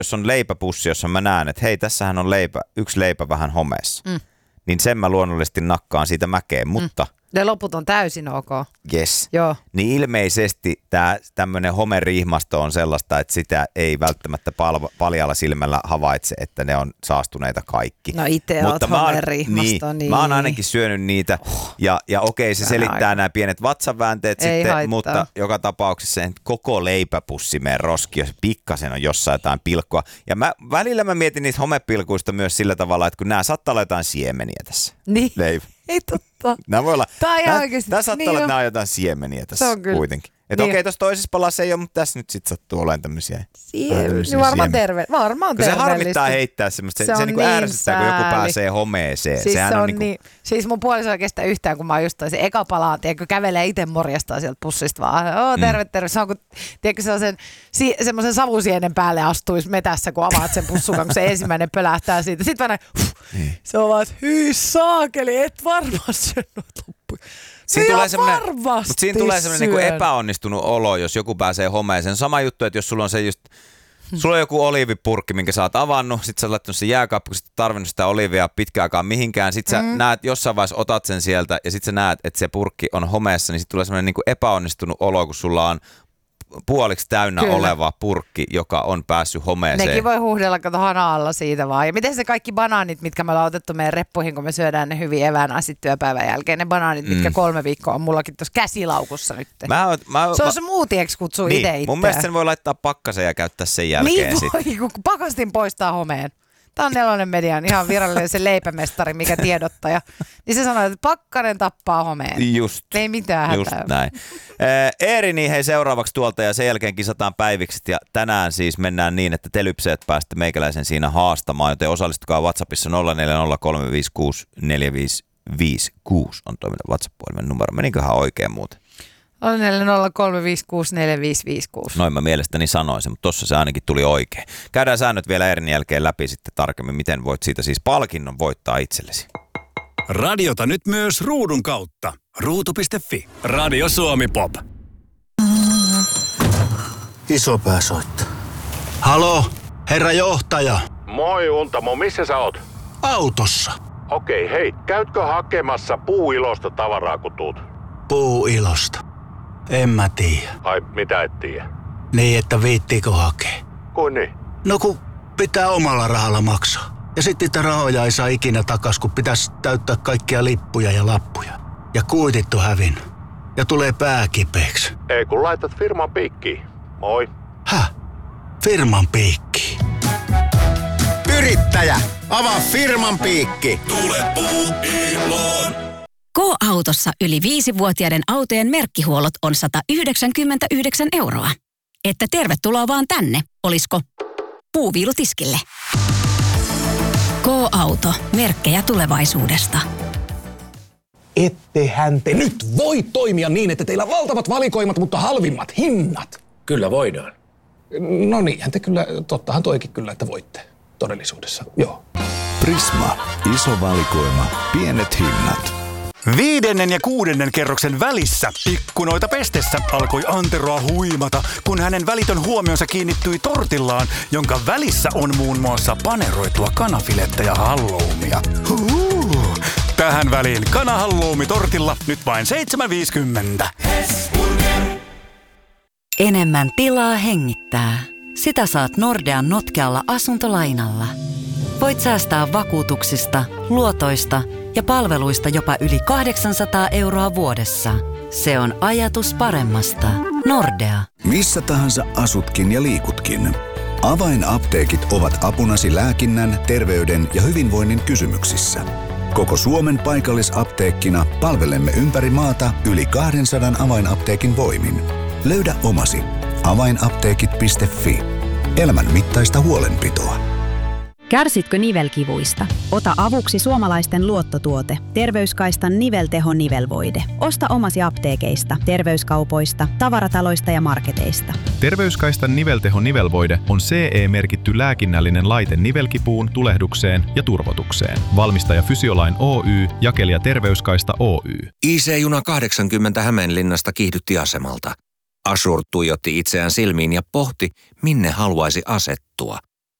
jos on leipäpussi, jossa mä näen, että hei, tässähän on yksi leipä vähän homeessa, niin sen mä luonnollisesti nakkaan siitä mäkeen, mutta... Ne loput on täysin ok. Yes. Joo. Niin ilmeisesti tämmöinen homeriihmasto on sellaista, että sitä ei välttämättä paljalla silmällä havaitse, että ne on saastuneita kaikki. No itse oot homeriihmasto. Niin. Mä oon ainakin syönyt niitä ja okei, se selittää nämä pienet vatsaväänteet ei sitten, haittaa. mutta joka tapauksessa koko leipäpussi meidän roski, jos pikkasen on jossain jotain pilkkoa. Ja välillä mä mietin niistä homepilkuista myös sillä tavalla, että kun nämä saattaa olla jotain siemeniä tässä. Niin. Leipä. Ei totta. Nämä voi olla, Tämä saattaa olla, että nämä on jotain siemeniä tässä kuitenkin. Että okei, tuossa toisessa palassa ei ole, mutta tässä nyt sitten sattuu olemaan tämmöisiä. Varmaan terveellistä. Se harmittaa heittää semmoista. Se niin kuin ärsyttää, kun joku pääsee homeeseen. Siis, sehän se on niin, siis mun puoliso ei kestä yhtään, kun mä oon just se eka palaa, tiedätkö, kävelee itse morjastaa sieltä pussista vaan. Terve. Se on kuin, tiedätkö, semmoisen savusienen päälle astuisi metässä, kun avaat sen pussukan, kun se ensimmäinen pölähtää siitä. Sitten vaan näin, se on vaan, että hyi saakeli, et varmaan syönyt loppuun. Siinä tulee semmoinen niin epäonnistunut olo, jos joku pääsee homeeseen. Sama juttu, että jos sulla on se just, sulla on joku oliivipurkki, minkä sä oot avannut, sit sä oot laittanut sen jääkaappi, kun sä oot tarvinnut sitä oliivia pitkään aikaan mihinkään, sit sä näet jossain vaiheessa, otat sen sieltä ja sit sä näet, että se purkki on homeessa, niin sit tulee semmoinen niin epäonnistunut olo, kun sulla on puoliksi täynnä oleva purkki, joka on päässyt homeeseen. Nekin voi huuhdella, kato hana alla siitä vaan. Ja miten se kaikki banaanit, mitkä me ollaan otettu meidän reppuihin, kun me syödään ne hyvin eväänä sitten työpäivän jälkeen. Ne banaanit, mitkä 3 viikkoa on mullakin tuossa käsilaukussa nyt. Se on se muutieksi kutsuu niin, itse itseään. Mun mielestä sen voi laittaa pakkaseen ja käyttää sen jälkeen. Niin voi, kun pakastin poistaa homeen. Tämä on 4 Median ihan virallinen se leipämestari, mikä tiedottaja. Niin se sanoo, että pakkanen tappaa homeen. Just. Ei mitään hätää. Just näin. Eeri, niin hei seuraavaksi tuolta ja sen jälkeen kisataan päivikset. Ja tänään siis mennään niin, että te lypseet päästä meikäläisen siinä haastamaan. Joten osallistukaa WhatsAppissa 0403564556 on toiminta WhatsApp-puhelimen numero. Meniköhän oikein muuten? 0403564556. Noin mä mielestäni sanoisin, mutta tossa se ainakin tuli oikein. Käydään säännöt vielä Eerin jälkeen läpi sitten tarkemmin, miten voit siitä siis palkinnon voittaa itsellesi. Radiota nyt myös ruudun kautta. Ruutu.fi. Radio Suomi Pop. Isopää soittaa. Halo, herra johtaja. Moi Untamo, missä sä oot? Autossa. Okei, hei, käytkö hakemassa Puuilosta tavaraa kun tuut? Puuilosta? En mä tiedä. Ai, mitä et tiedä? Niin, että viittiikö hakea? Kuin niin? No kun pitää omalla rahalla maksaa. Ja sitten niitä rahoja ei saa ikinä takas, kun pitäisi täyttää kaikkia lippuja ja lappuja. Ja kuitit on hävinnyt. Ja tulee pää kipeäksi. Ei kun laitat firman piikkiin. Moi. Häh? Firman piikkiin? Yrittäjä, avaa firman piikki. Tule Puuiloon. K-autossa yli 5-vuotiaiden autojen merkkihuollot on 199 €. Että tervetuloa vaan tänne, olisko puuviilutiskille? K-auto, merkkejä tulevaisuudesta. Ettehän te nyt voi toimia niin, että teillä on valtavat valikoimat, mutta halvimmat hinnat. Kyllä voidaan. No niinhän te kyllä, tottahan toikin kyllä, että voitte todellisuudessa, joo. Prisma, iso valikoima, pienet hinnat. 5. ja 6. kerroksen välissä ikkunoita pestessä alkoi Anteroa huimata, kun hänen välitön huomionsa kiinnittyi tortillaan, jonka välissä on muun muassa paneroitua kanafilettä ja halloumia. Tähän väliin kanahalloumi tortilla nyt vain 7,50. Enemmän tilaa hengittää. Sitä saat Nordean notkealla asuntolainalla. Voit säästää vakuutuksista, luotoista ja palveluista jopa yli 800 € vuodessa. Se on ajatus paremmasta. Nordea. Missä tahansa asutkin ja liikutkin. Avainapteekit ovat apunasi lääkinnän, terveyden ja hyvinvoinnin kysymyksissä. Koko Suomen paikallisapteekkina palvelemme ympäri maata yli 200 avainapteekin voimin. Löydä omasi. Avainapteekit.fi. Elämän mittaista huolenpitoa. Kärsitkö nivelkivuista? Ota avuksi suomalaisten luottotuote. Terveyskaistan nivelteho nivelvoide. Osta omasi apteekeista, terveyskaupoista, tavarataloista ja marketeista. Terveyskaistan nivelteho nivelvoide on CE-merkitty lääkinnällinen laite nivelkipuun, tulehdukseen ja turvotukseen. Valmistaja Fysiolain Oy, jakelija Terveyskaista Oy. IC-juna 80 Hämeenlinnasta kiihdytti asemalta. Ashur tuijotti itseään silmiin ja pohti, minne haluaisi asettua.